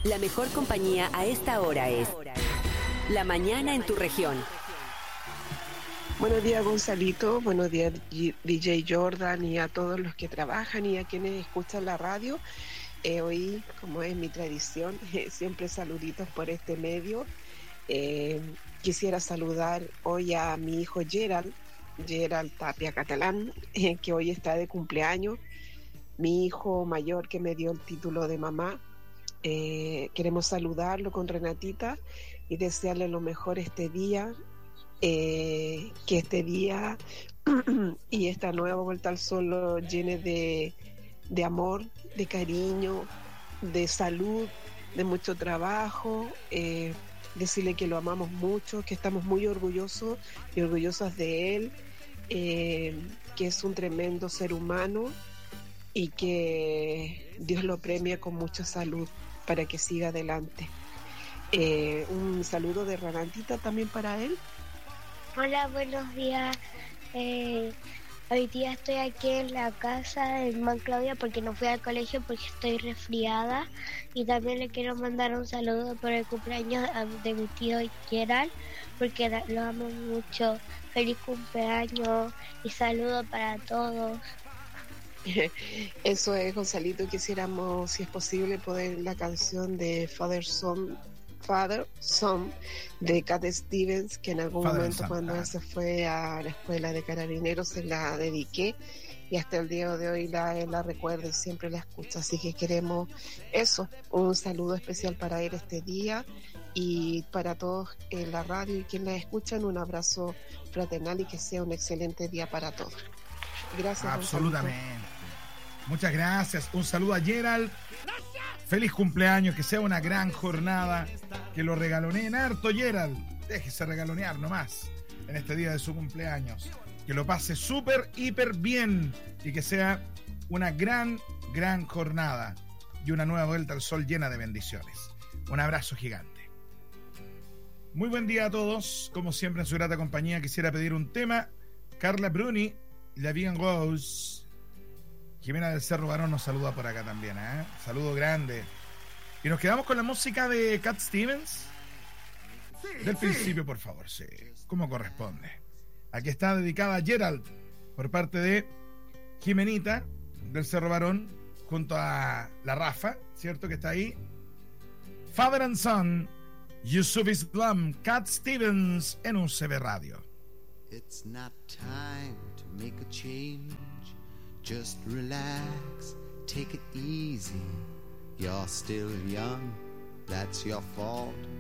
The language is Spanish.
La mejor compañía a esta hora es La Mañana en tu región. Buenos días, Gonzalito. Buenos días, DJ Jordan, y a todos los que trabajan y a quienes escuchan la radio. Hoy, como es mi tradición, siempre saluditos por este medio. Quisiera saludar hoy a mi hijo Gerald Tapia Catalán, que hoy está de cumpleaños. Mi hijo mayor que me dio el título de mamá. Queremos saludarlo con Renatita y desearle lo mejor este día. Que este día y esta nueva vuelta al sol lo llene de amor, de cariño, de salud, de mucho trabajo. Decirle que lo amamos mucho, que estamos muy orgullosos y orgullosas de él, que es un tremendo ser humano y que Dios lo premia con mucha salud para que siga adelante. Un saludo de Renatita también para él. Hola, buenos días. Hoy día estoy aquí en la casa de mi mamá Claudia porque no fui al colegio porque estoy resfriada. Y también le quiero mandar un saludo por el cumpleaños de mi tío Gerald porque lo amo mucho. Feliz cumpleaños y saludo para todos. Eso es, Gonzalito. Quisiéramos, si es posible, poder la canción de Father Son de Cat Stevens, que en algún momento cuando él se fue a la escuela de carabineros se la dediqué y hasta el día de hoy la recuerda y siempre la escucha. Así que queremos eso, un saludo especial para él este día y para todos en la radio y quienes la escuchan, un abrazo fraternal y que sea un excelente día para todos. Gracias. Absolutamente. Muchas gracias. Un saludo a Gerald. Feliz cumpleaños, que sea una gran jornada, que lo regaloneen harto, Gerald. Déjese regalonear nomás en este día de su cumpleaños. Que lo pase súper, hiper bien y que sea una gran jornada y una nueva vuelta al sol llena de bendiciones. Un abrazo gigante. Muy buen día a todos. Como siempre, en su grata compañía, quisiera pedir un tema. Carla Bruni, La Vegan Rose. Jimena del Cerro Barón nos saluda por acá también, ¿eh? Saludo grande. Y nos quedamos con la música de Cat Stevens. Del principio, por favor, sí. Como corresponde. Aquí está dedicada a Gerald por parte de Jimenita del Cerro Barón junto a la Rafa, ¿cierto? Que está ahí. Father and Son, Yusuf Islam, Cat Stevens en UCB Radio. It's not time to make a change. Just relax, take it easy. You're still young, that's your fault.